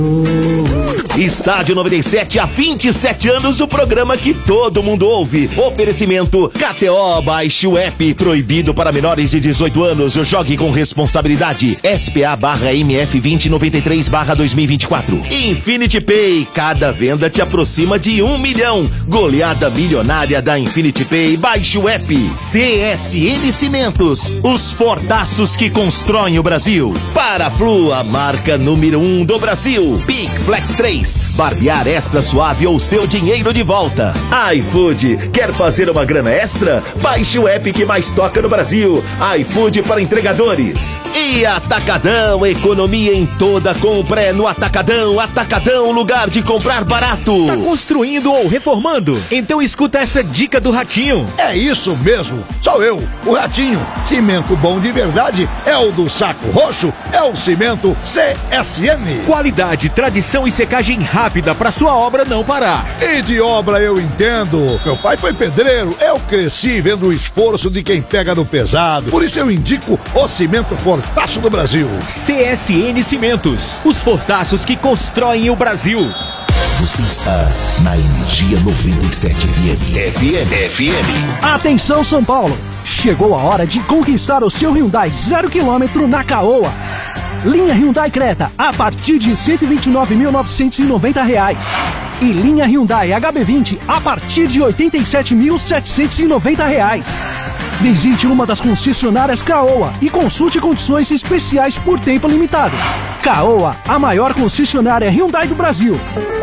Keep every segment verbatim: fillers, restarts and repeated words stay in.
Estádio noventa e sete, há vinte e sete anos, o programa que todo mundo ouve. Oferecimento K T O, baixe o app, proibido para menores de dezoito anos, jogue com responsabilidade. S P A barra M F vinte noventa e três barra dois mil e vinte e quatro. Infinity Pay, cada venda te aproxima de um milhão. Goleada milionária da Infinity Pay, baixe o app. C S N Cimentos, os fortaços que constroem o Brasil. Paraflu, a marca número um do Brasil. Big Flex três, barbear extra suave ou seu dinheiro de volta. iFood, quer fazer uma grana extra? Baixe o app que mais toca no Brasil. iFood para entregadores. E Atacadão, economia em toda compra é no Atacadão. Atacadão, lugar de comprar barato. Tá construindo ou reformando? Então escuta essa dica do Ratinho. É isso mesmo, sou eu, o Ratinho. Cimento bom de verdade é o do Saco Roxo, é o Cimento C S M. Qualidade, tradição e secagem rápida para sua obra não parar. E de obra eu entendo. Meu pai foi pedreiro, eu cresci vendo o esforço de quem pega no pesado. Por isso eu indico o Cimento Fortaço do Brasil. C S N Cimentos, os fortaços que constroem o Brasil. Você está na Energia noventa e sete F M. F M. F M. Atenção, São Paulo! Chegou a hora de conquistar o seu Hyundai zero quilômetro na Caoa. Linha Hyundai Creta a partir de cento e vinte e nove mil novecentos e noventa reais. E linha Hyundai H B vinte a partir de oitenta e sete mil setecentos e noventa reais. Visite uma das concessionárias Caoa e consulte condições especiais por tempo limitado. Caoa, a maior concessionária Hyundai do Brasil.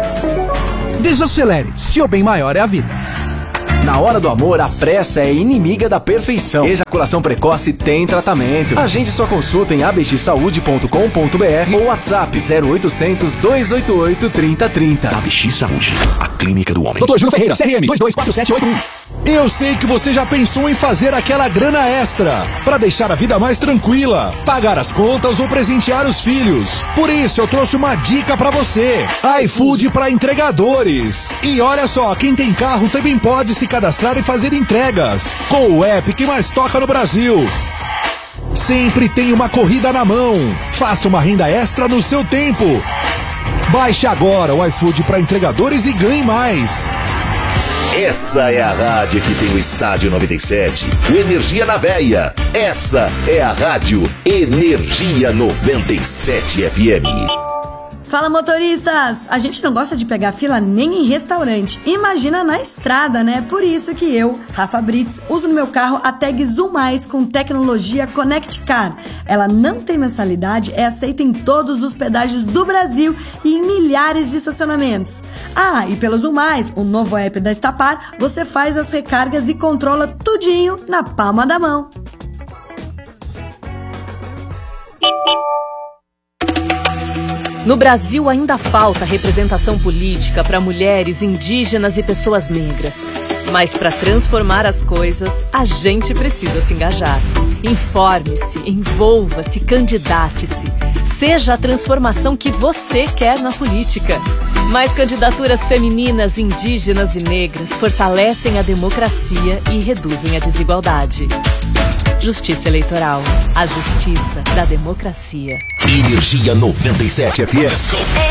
Desacelere, seu bem maior é a vida. Na hora do amor, a pressa é inimiga da perfeição. Ejaculação precoce tem tratamento. Agende sua consulta em a b x saúde ponto com ponto b r ou WhatsApp zero oitocentos, dois oito oito, trinta trinta. A B X Saúde, a clínica do homem. doutor Júlio Ferreira, C R M dois dois quatro sete oito um. Eu sei que você já pensou em fazer aquela grana extra para deixar a vida mais tranquila, pagar as contas ou presentear os filhos. Por isso eu trouxe uma dica para você: iFood para entregadores. E olha só, quem tem carro também pode se cadastrar e fazer entregas com o app que mais toca no Brasil. Sempre tem uma corrida na mão. Faça uma renda extra no seu tempo. Baixe agora o iFood para entregadores e ganhe mais. Essa é a rádio que tem o Estádio noventa e sete, o Energia na Veia. Essa é a rádio Energia noventa e sete F M. Fala, motoristas! A gente não gosta de pegar fila nem em restaurante. Imagina na estrada, né? Por isso que eu, Rafa Brits, uso no meu carro a tag Zoom Mais com tecnologia Connect Car. Ela não tem mensalidade, é aceita em todos os pedágios do Brasil e em milhares de estacionamentos. Ah, e pelo Zoom Mais, o novo app da Estapar, você faz as recargas e controla tudinho na palma da mão. No Brasil ainda falta representação política para mulheres, indígenas e pessoas negras. Mas para transformar as coisas, a gente precisa se engajar. Informe-se, envolva-se, candidate-se. Seja a transformação que você quer na política. Mais candidaturas femininas, indígenas e negras fortalecem a democracia e reduzem a desigualdade. Justiça Eleitoral. A justiça da democracia. Energia noventa e sete F M.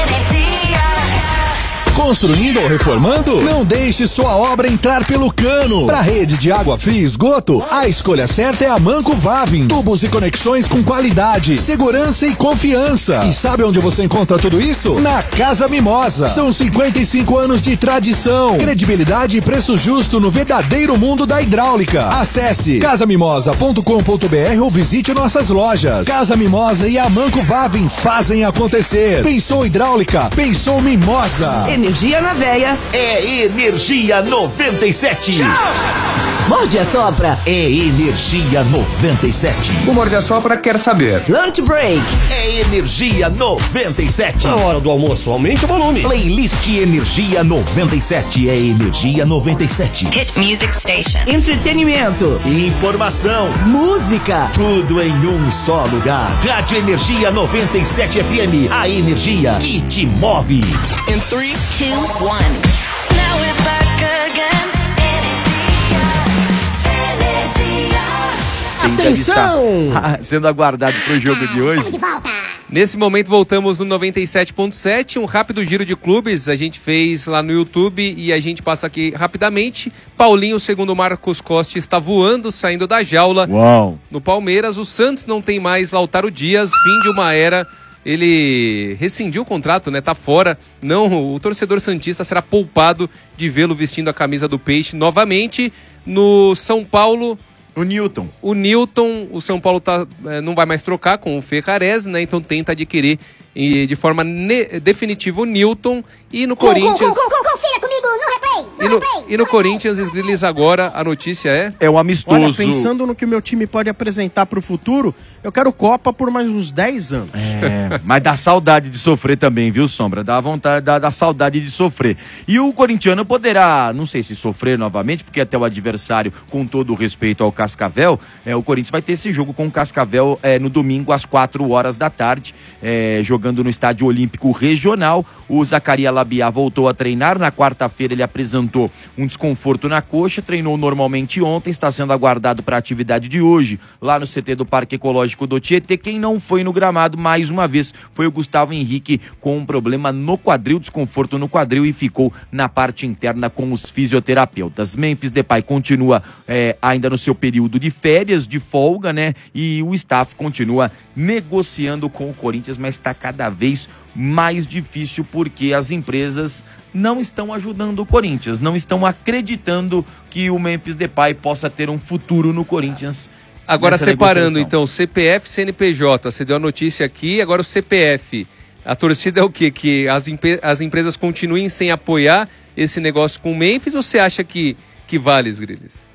Construindo ou reformando? Não deixe sua obra entrar pelo cano. Para rede de água fria e esgoto, a escolha certa é a Manco Vavin. Tubos e conexões com qualidade, segurança e confiança. E sabe onde você encontra tudo isso? Na Casa Mimosa. São cinquenta e cinco anos de tradição, credibilidade e preço justo no verdadeiro mundo da hidráulica. Acesse casa mimosa ponto com ponto b r ou visite nossas lojas. Casa Mimosa e a Manco Vavin fazem acontecer. Pensou hidráulica? Pensou Mimosa. Energia na Veia é Energia noventa e sete. Morde a Sopra é Energia noventa e sete. O Morde a Sopra quer saber. Lunch Break é Energia noventa e sete. Na hora do almoço, aumente o volume. Playlist Energia noventa e sete é Energia noventa e sete. Hit Music Station. Entretenimento, informação, música, tudo em um só lugar. Rádio Energia noventa e sete F M, a energia que te move. In three, two, one. Now we're back again. Energia, energia. Tem Atenção! Sendo aguardado pro jogo de hoje. Nesse momento voltamos no noventa e sete ponto sete, um rápido giro de clubes a gente fez lá no YouTube e a gente passa aqui rapidamente. Paulinho, segundo Marcos Costa, está voando, saindo da jaula. Uau. No Palmeiras, o Santos não tem mais Lautaro Dias, fim de uma era. Ele rescindiu o contrato, né? Tá fora. Não, o torcedor santista será poupado de vê-lo vestindo a camisa do Peixe novamente. No São Paulo, o Newton. O Newton, o São Paulo tá, é, não vai mais trocar com o Ferrarese, né? Então tenta adquirir e, de forma ne- definitiva o Newton. E no com, Corinthians... Com, com, com, confira comigo no replay! No e no, replay, e no, no Corinthians, os Grilis agora, a notícia é... É o amistoso. Olha, pensando no que o meu time pode apresentar pro futuro, eu quero Copa por mais uns dez anos. É, mas dá saudade de sofrer também, viu, Sombra? Dá vontade, dá, dá saudade de sofrer. E o corintiano poderá, não sei se sofrer novamente, porque até o adversário, com todo o respeito ao Cascavel, é, o Corinthians vai ter esse jogo com o Cascavel é, no domingo às quatro horas da tarde, é, jogando no Estádio Olímpico Regional. O Zacarias Labiá voltou a treinar. Na quarta-feira ele apresentou um desconforto na coxa, treinou normalmente ontem, está sendo aguardado para a atividade de hoje, lá no C T do Parque Ecológico do Tietê. Quem não foi no gramado mais uma vez foi o Gustavo Henrique, com um problema no quadril, desconforto no quadril, e ficou na parte interna com os fisioterapeutas. Memphis Depay continua é, ainda no seu período de férias, de folga, né? E o staff continua negociando com o Corinthians, mas está cada vez mais difícil porque as empresas não estão ajudando o Corinthians, não estão acreditando que o Memphis Depay possa ter um futuro no Corinthians. Agora separando então C P F e C N P J, você deu a notícia aqui, agora o C P F. A torcida é o quê? Que as, impe- as empresas continuem sem apoiar esse negócio com o Memphis, ou você acha que, que vale, Grilis?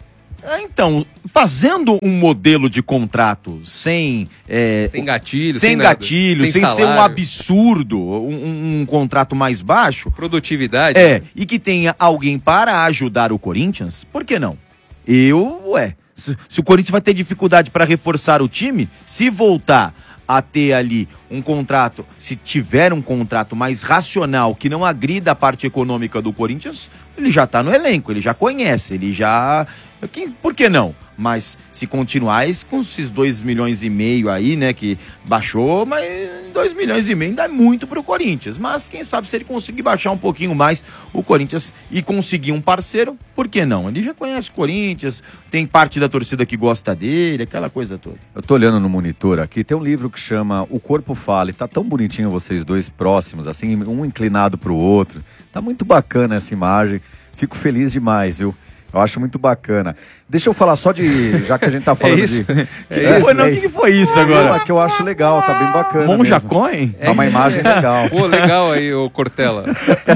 Então, fazendo um modelo de contrato sem... É, sem gatilho, sem, sem gatilho, sem, sem ser um absurdo, um, um contrato mais baixo... Produtividade. É, e que tenha alguém para ajudar o Corinthians, por que não? Eu, ué, se, se o Corinthians vai ter dificuldade para reforçar o time, se voltar a ter ali um contrato, se tiver um contrato mais racional, que não agrida a parte econômica do Corinthians, ele já tá no elenco, ele já conhece, ele já... Por que não? Mas se continuar com esses dois milhões e meio aí, né, que baixou, mas dois milhões e meio dá muito pro Corinthians. Mas quem sabe se ele conseguir baixar um pouquinho mais o Corinthians e conseguir um parceiro, por que não? Ele já conhece o Corinthians, tem parte da torcida que gosta dele, aquela coisa toda. Eu tô olhando no monitor aqui, tem um livro que chama O Corpo Fala, e tá tão bonitinho vocês dois próximos, assim, um inclinado pro outro. Tá muito bacana essa imagem, fico feliz demais, viu? Eu acho muito bacana. Deixa eu falar só de... Já que a gente tá falando é isso? de... É, é isso? Não, o é que, que foi isso agora? É que eu acho legal, tá bem bacana. Monja Coin? É uma imagem legal. Pô, legal aí, ô Cortella.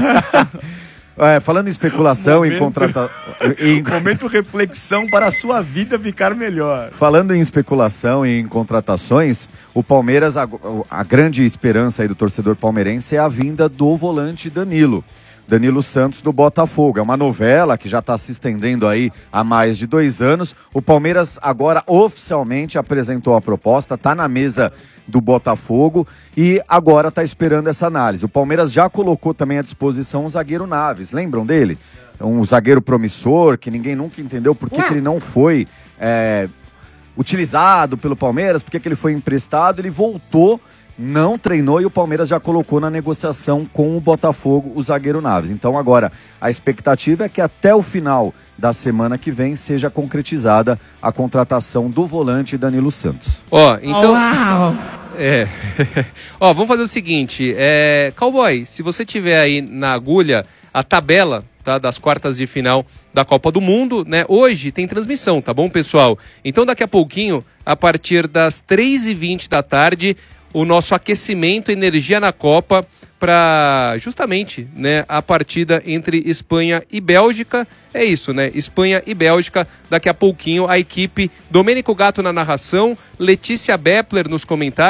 É, falando em especulação, momento, em contratação... Em... Momento reflexão para a sua vida ficar melhor. Falando em especulação e em contratações, o Palmeiras, a, a grande esperança aí do torcedor palmeirense é a vinda do volante Danilo. Danilo Santos do Botafogo. É uma novela que já está se estendendo aí há mais de dois anos. O Palmeiras agora oficialmente apresentou a proposta, está na mesa do Botafogo e agora está esperando essa análise. O Palmeiras já colocou também à disposição o zagueiro Naves. Lembram dele? Um zagueiro promissor que ninguém nunca entendeu por que, que ele não foi é, utilizado pelo Palmeiras, por que, que ele foi emprestado. Ele voltou, não treinou e o Palmeiras já colocou na negociação com o Botafogo o zagueiro Naves. Então agora a expectativa é que até o final da semana que vem seja concretizada a contratação do volante Danilo Santos. Ó, então... Uau. É. Ó, vamos fazer o seguinte, é... Cowboy, se você tiver aí na agulha a tabela, tá, das quartas de final da Copa do Mundo, né? Hoje tem transmissão, tá bom, pessoal? Então daqui a pouquinho, a partir das três e vinte da tarde, o nosso aquecimento Energia na Copa para justamente, né, a partida entre Espanha e Bélgica. É isso, né? Espanha e Bélgica. Daqui a pouquinho a equipe Domênico Gatto na narração, Letícia Bepler nos comentários,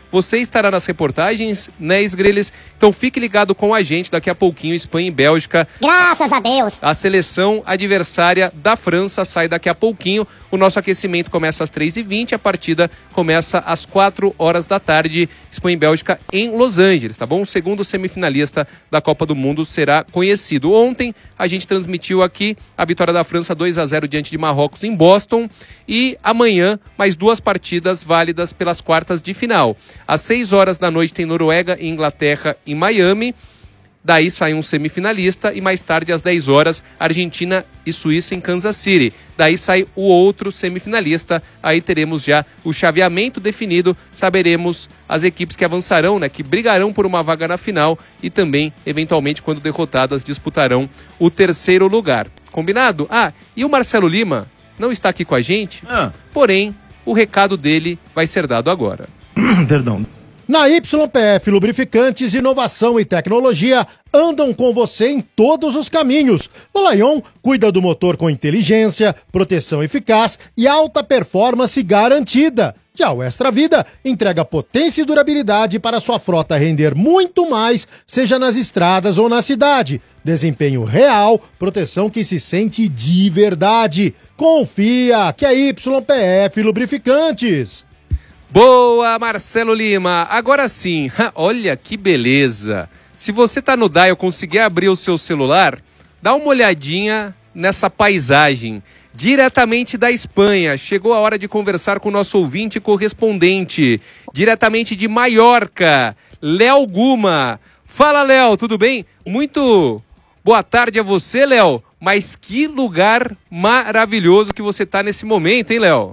Você estará nas reportagens, né, Sgreles? Então fique ligado com a gente, daqui a pouquinho, Espanha e Bélgica. Graças a Deus! A seleção adversária da França sai daqui a pouquinho. O nosso aquecimento começa às três e vinte, a partida começa às quatro horas da tarde. Espanha e Bélgica em Los Angeles, tá bom? O segundo semifinalista da Copa do Mundo será conhecido. Ontem a gente transmitiu aqui a vitória da França dois a zero diante de Marrocos em Boston. E amanhã, mais duas partidas válidas pelas quartas de final. Às seis horas da noite tem Noruega e Inglaterra em Miami. Daí sai um semifinalista e mais tarde às dez horas Argentina e Suíça em Kansas City. Daí sai o outro semifinalista. Aí teremos já o chaveamento definido. Saberemos as equipes que avançarão, né, que brigarão por uma vaga na final e também, eventualmente, quando derrotadas, disputarão o terceiro lugar. Combinado? Ah, e o Marcelo Lima não está aqui com a gente, ah. porém o recado dele vai ser dado agora. Perdão. Na Y P F Lubrificantes, inovação e tecnologia andam com você em todos os caminhos. O Lion cuida do motor com inteligência, proteção eficaz e alta performance garantida. Já o Extra Vida entrega potência e durabilidade para sua frota render muito mais, seja nas estradas ou na cidade. Desempenho real, proteção que se sente de verdade. Confia que é Y P F Lubrificantes. Boa, Marcelo Lima. Agora sim, olha que beleza. Se você tá no dial, conseguir abrir o seu celular, dá uma olhadinha nessa paisagem. Diretamente da Espanha, chegou a hora de conversar com o nosso ouvinte correspondente. Diretamente de Maiorca, Léo Guma. Fala, Léo, tudo bem? Muito boa tarde a você, Léo. Mas que lugar maravilhoso que você tá nesse momento, hein, Léo?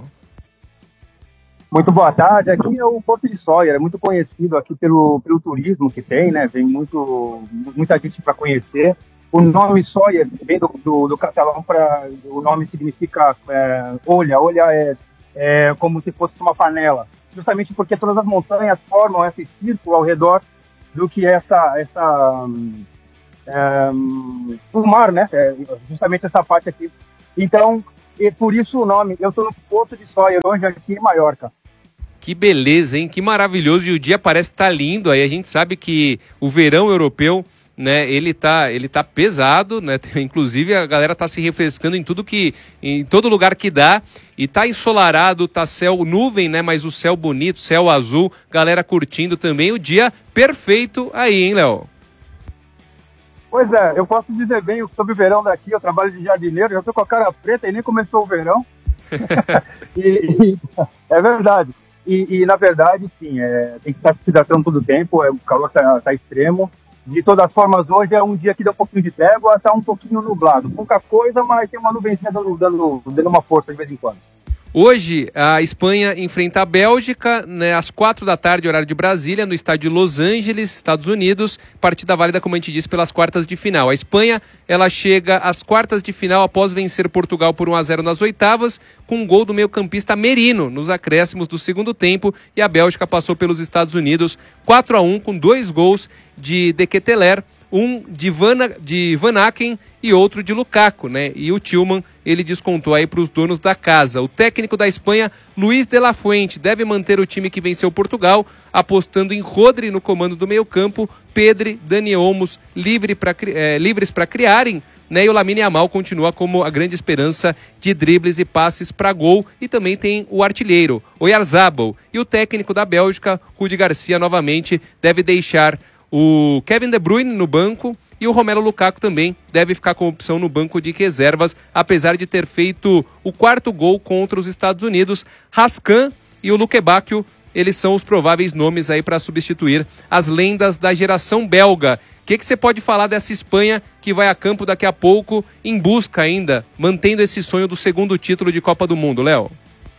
Muito boa tarde, aqui é o Porto de Sóller, é muito conhecido aqui pelo, pelo turismo que tem, né, vem muito, muita gente para conhecer. O nome Sóller vem do, do, do catalão, para o nome significa é, olha, olha é, é como se fosse uma panela, justamente porque todas as montanhas formam esse círculo ao redor do que essa, essa é, o mar, né, é, justamente essa parte aqui. Então, e por isso o nome, eu estou no Porto de Sóller, hoje aqui em Maiorca. Que beleza, hein? Que maravilhoso, e o dia parece estar lindo, aí a gente sabe que o verão europeu, né, ele tá, ele tá pesado, né, inclusive a galera tá se refrescando em tudo que, em todo lugar que dá, e tá ensolarado, tá céu, nuvem, né, mas o céu bonito, céu azul, galera curtindo também, o dia perfeito aí, hein, Léo? Pois é, eu posso dizer bem sobre o verão daqui, eu trabalho de jardineiro, já tô com a cara preta e nem começou o verão. e, e, é verdade. E, e na verdade, sim, é, tem que estar se hidratando todo o tempo, é, o calor tá, tá extremo. De todas as formas, hoje é um dia que dá um pouquinho de trégua, tá um pouquinho nublado. Pouca coisa, mas tem uma nuvenzinha dando, dando, dando uma força de vez em quando. Hoje, a Espanha enfrenta a Bélgica, né, às quatro da tarde, horário de Brasília, no estádio de Los Angeles, Estados Unidos. Partida válida, como a gente disse, pelas quartas de final. A Espanha, ela chega às quartas de final após vencer Portugal por um a zero nas oitavas, com um gol do meio-campista Merino nos acréscimos do segundo tempo. E a Bélgica passou pelos Estados Unidos quatro a um, com dois gols de De Ketelaere, um de Van, de Van Aken e outro de Lukaku, né? E o Tillman, ele descontou aí para os donos da casa. O técnico da Espanha, Luís de la Fuente, deve manter o time que venceu Portugal, apostando em Rodri no comando do meio-campo, Pedri, Dani Olmos livre pra, é, livres para criarem, né? E o Lamine Yamal continua como a grande esperança de dribles e passes para gol. E também tem o artilheiro, Oyarzabal. E o técnico da Bélgica, Rudi Garcia, novamente deve deixar o Kevin De Bruyne no banco, e o Romelu Lukaku também deve ficar com opção no banco de reservas, apesar de ter feito o quarto gol contra os Estados Unidos. Rascan e o Luke Bacchio, eles são os prováveis nomes aí para substituir as lendas da geração belga. O que, que você pode falar dessa Espanha que vai a campo daqui a pouco em busca ainda, mantendo esse sonho do segundo título de Copa do Mundo, Léo?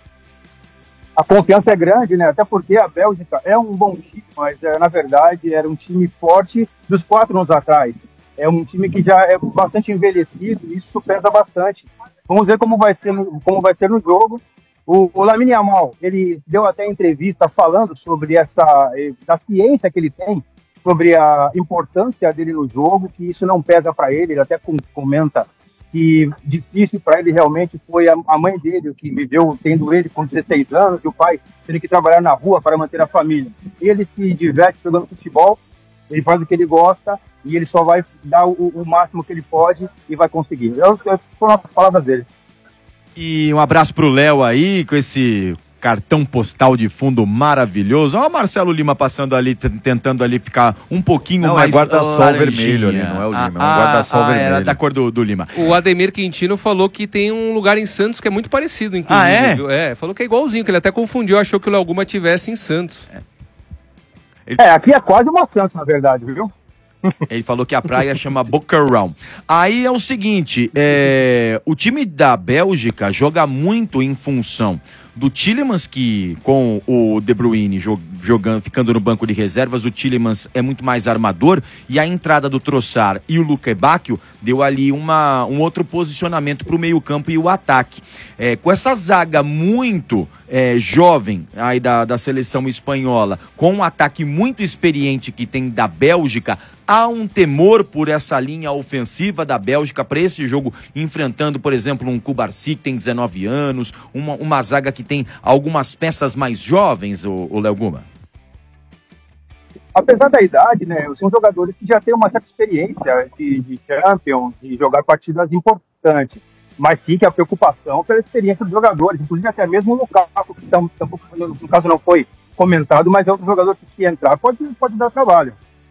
A confiança é grande, né? Até porque a Bélgica é um bom time, mas é, na verdade era um time forte dos quatro anos atrás. É um time que já é bastante envelhecido e isso pesa bastante. Vamos ver como vai ser no, como vai ser no jogo. O, o Lamine Yamal, ele deu até entrevista falando sobre essa da ciência que ele tem sobre a importância dele no jogo, que isso não pesa para ele. Ele até comenta que que difícil para ele realmente foi a, a mãe dele, que viveu tendo ele com dezesseis anos, e o pai tendo que trabalhar na rua para manter a família. Ele se diverte jogando futebol, ele faz o que ele gosta, e ele só vai dar o, o máximo que ele pode e vai conseguir. Eu, eu, foram as palavras dele. E um abraço pro Léo aí, com esse cartão postal de fundo maravilhoso. Olha o Marcelo Lima passando ali, t- tentando ali ficar um pouquinho não, mais é guarda-sol laranjinha. vermelho ali, não é o Lima, ah, é um guarda-sol ah, vermelho. Era da cor do, do Lima. O Ademir Quintino falou que tem um lugar em Santos que é muito parecido, inclusive. Ah, é? Viu? É, falou que é igualzinho, que ele até confundiu, achou que o Léo Guma tivesse em Santos. É. É, aqui é quase uma Santos, na verdade, viu? Ele falou que a praia chama Boqueirão. Aí é o seguinte, é, o time da Bélgica joga muito em função do Tielemans, que com o De Bruyne jogando, ficando no banco de reservas, o Tielemans é muito mais armador, e a entrada do Trossard e o Luke Bacchio deu ali uma, um outro posicionamento para o meio campo e o ataque. É, com essa zaga muito é, jovem aí da, da seleção espanhola, com um ataque muito experiente que tem da Bélgica, há um temor por essa linha ofensiva da Bélgica para esse jogo, enfrentando, por exemplo, um Cubarsí que tem dezenove anos, uma, uma zaga que tem algumas peças mais jovens, o, o Léo Guma? Apesar da idade, né, são jogadores que já têm uma certa experiência de, de Champions, de jogar partidas importantes. Mas sim que a preocupação pela experiência dos jogadores, inclusive até mesmo o Lukaku, que tam, tam, no caso não foi comentado, mas é outro jogador que, se entrar, pode, pode dar trabalho.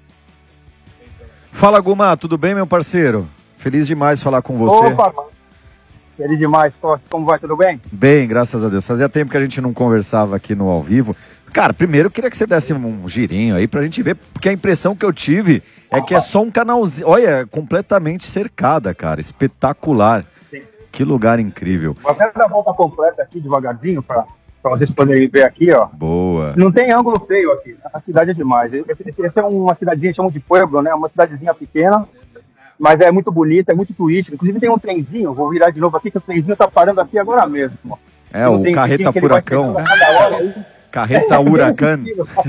Fala, Guma, tudo bem, meu parceiro? Feliz demais falar com você. Opa, mano. Feliz demais, como vai, tudo bem? Bem, graças a Deus. Fazia tempo que a gente não conversava aqui no ao vivo. Cara, primeiro eu queria que você desse um girinho aí pra gente ver, porque a impressão que eu tive é que é só um canalzinho. Olha, completamente cercada, cara. Espetacular. Sim. Que lugar incrível. Vou até dar a volta completa aqui devagarzinho pra, pra vocês poderem ver aqui, ó. Boa. Não tem ângulo feio aqui. A cidade é demais. Essa é uma cidadinha, chamam de Pueblo, né? Uma cidadezinha pequena, mas é muito bonita, é muito turística. Inclusive tem um trenzinho, vou virar de novo aqui, que o trenzinho tá parando aqui agora mesmo. É, o Carreta Furacão. Carreta Huracán.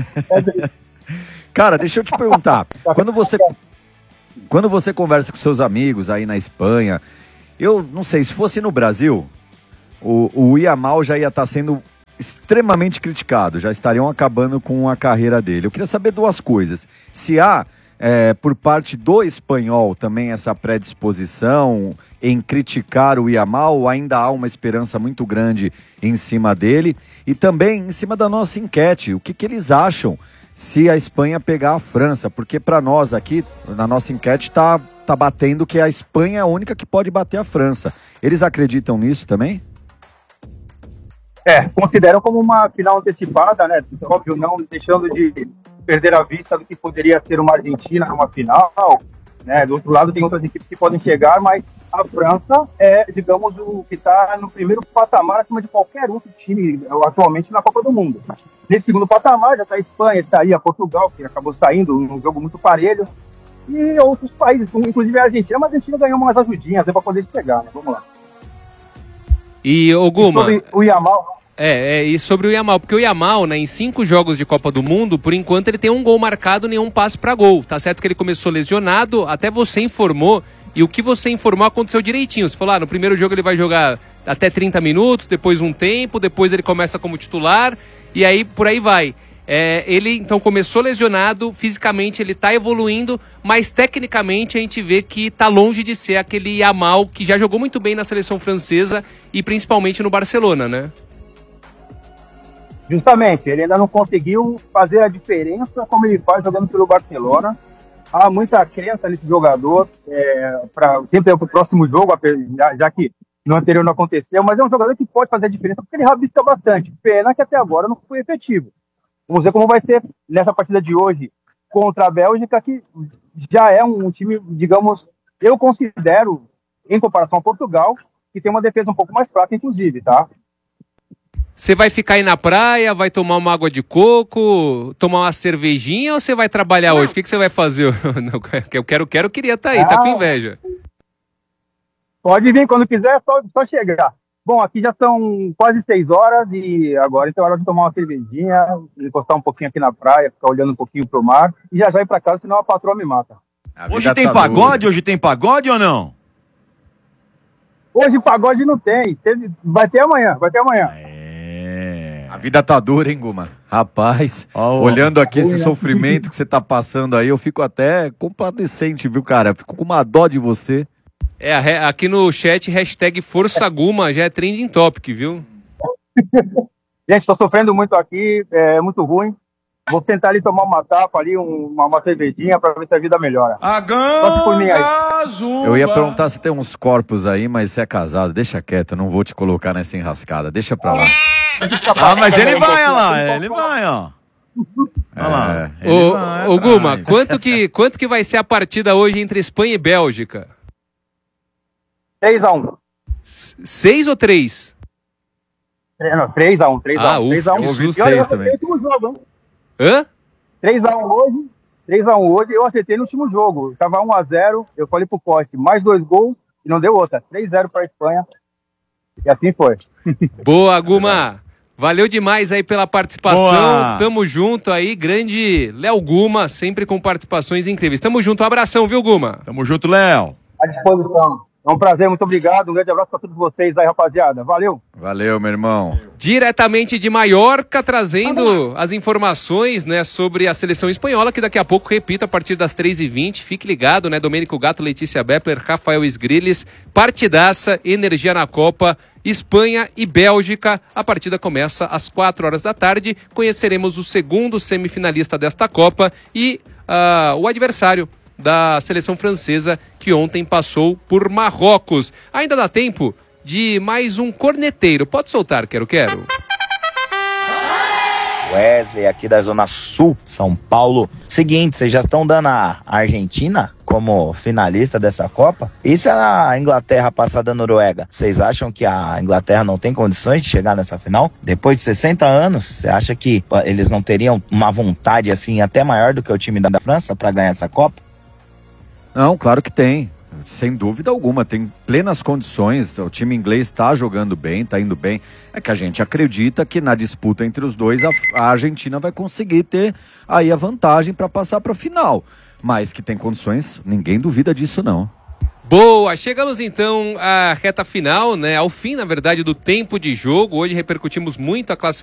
Cara, deixa eu te perguntar. Quando você, quando você conversa com seus amigos aí na Espanha, eu não sei, se fosse no Brasil, o, o Yamal já ia estar sendo extremamente criticado, já estariam acabando com a carreira dele. Eu queria saber duas coisas. Se há, é, por parte do espanhol, também essa predisposição em criticar o Yamal, ou ainda há uma esperança muito grande em cima dele, e também em cima da nossa enquete, o que, que eles acham se a Espanha pegar a França, porque para nós aqui, na nossa enquete, tá, tá batendo que a Espanha é a única que pode bater a França. Eles acreditam nisso também? É, consideram como uma final antecipada, né? Óbvio, não deixando de perder a vista do que poderia ser uma Argentina numa final, né? Do outro lado tem outras equipes que podem chegar, mas a França é, digamos, o que está no primeiro patamar acima de qualquer outro time atualmente na Copa do Mundo. Nesse segundo patamar já está a Espanha, está aí a Portugal, que acabou saindo num jogo muito parelho, e outros países, inclusive a Argentina, mas a Argentina ganhou umas ajudinhas para poder chegar, né? Vamos lá. E o Guma... E sobre o Yamal... É, é, e sobre o Yamal, porque o Yamal, né, em cinco jogos de Copa do Mundo, por enquanto ele tem um gol marcado, nenhum passe para gol. Tá certo que ele começou lesionado, até você informou, e o que você informou aconteceu direitinho. Você falou, ah, no primeiro jogo ele vai jogar até trinta minutos, depois um tempo, depois ele começa como titular, e aí por aí vai. É, ele então começou lesionado, fisicamente ele tá evoluindo, mas tecnicamente a gente vê que tá longe de ser aquele Yamal que já jogou muito bem na seleção francesa e principalmente no Barcelona, né? Justamente, ele ainda não conseguiu fazer a diferença como ele faz jogando pelo Barcelona. Há muita crença nesse jogador, é, pra, sempre para o próximo jogo, já, já que no anterior não aconteceu, mas é um jogador que pode fazer a diferença porque ele rabisca bastante. Pena que até agora não foi efetivo. Vamos ver como vai ser nessa partida de hoje contra a Bélgica, que já é um time, digamos, eu considero, em comparação a Portugal, que tem uma defesa um pouco mais fraca, inclusive, tá? Você vai ficar aí na praia, vai tomar uma água de coco, tomar uma cervejinha ou você vai trabalhar hoje? O que, que você vai fazer? Eu quero, quero, queria estar aí, ah, tá com inveja. Pode vir quando quiser, é só, só chegar. Bom, aqui já são quase seis horas e agora então é hora de tomar uma cervejinha, encostar um pouquinho aqui na praia, ficar olhando um pouquinho pro mar e já já ir pra casa, senão a patroa me mata. Hoje tem pagode? Hoje tem pagode ou não? Hoje pagode não tem. Teve- Vai ter amanhã, vai ter amanhã. A vida tá dura, hein, Guma? Rapaz, olhando aqui esse sofrimento que você tá passando aí, eu fico até compadecente, viu, cara? Eu fico com uma dó de você. É, a re- aqui no chat, hashtag Força Guma já é trending topic, viu? Gente, tô sofrendo muito aqui, é muito ruim. Vou tentar ali tomar uma tapa ali, um- uma, uma cervejinha pra ver se a vida melhora. Só se por mim aí. Eu ia perguntar se tem uns corpos aí, mas você é casado, deixa quieto, eu não vou te colocar nessa enrascada, deixa pra lá. Ah, mas ele vai, olha lá, ele vai, ó. Olha lá. É, Ô, vai ô, Guma, atrás. quanto que, quanto que vai ser a partida hoje entre Espanha e Bélgica? três a um. seis ou três? Não, três a um, três a um. Ah, ufa, três a um. eu ouvi E olha, eu seis acertei também. no último jogo, hein? Hã? três a um hoje, três a um hoje, eu acertei no último jogo. Tava um a zero, eu falei pro Coste, mais dois gols e não deu outra. três a zero pra Espanha. E assim foi. Boa, Guma. Valeu demais aí pela participação. Boa. Tamo junto aí, grande Léo Guma, sempre com participações incríveis. Tamo junto, um abração, viu, Guma? Tamo junto, Léo. À disposição. É um prazer, muito obrigado. Um grande abraço pra todos vocês aí, rapaziada. Valeu. Valeu, meu irmão. Diretamente de Maiorca, trazendo as informações, né, sobre a seleção espanhola, que daqui a pouco, repito, a partir das três e vinte. Fique ligado, né? Domênico Gato, Letícia Bepler, Rafael Sgrilles, partidaça, energia na Copa, Espanha e Bélgica. A partida começa às quatro horas da tarde. Conheceremos o segundo semifinalista desta Copa e ah, o adversário da seleção francesa, que ontem passou por Marrocos. Ainda dá tempo de mais um corneteiro. Pode soltar, quero, quero. Wesley, aqui da Zona Sul, São Paulo. Seguinte, vocês já estão dando a Argentina como finalista dessa Copa? E se a Inglaterra passar da Noruega? Vocês acham que a Inglaterra não tem condições de chegar nessa final? Depois de sessenta anos, você acha que eles não teriam uma vontade assim até maior do que o time da França para ganhar essa Copa? Não, claro que tem. Sem dúvida alguma, tem plenas condições. O time inglês está jogando bem, está indo bem. É que a gente acredita que na disputa entre os dois a, a Argentina vai conseguir ter aí a vantagem para passar para a final. Mas que tem condições, ninguém duvida disso não. Boa, chegamos então à reta final, né? Ao fim, na verdade, do tempo de jogo. Hoje repercutimos muito a classificação